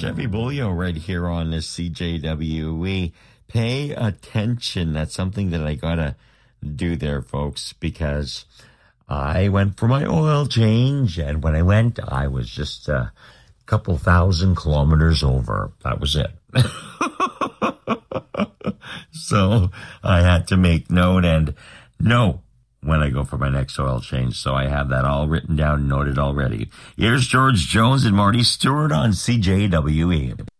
Jeffy Bulio right here on this CJWE. Pay attention. That's something that I gotta do there, folks, because I went for my oil change, and when I went, I was just a couple thousand kilometers over. That was it. So I had to make note and know when I go for my next oil change. So I have that all written down, noted already. Here's George Jones and Marty Stewart on CJWE.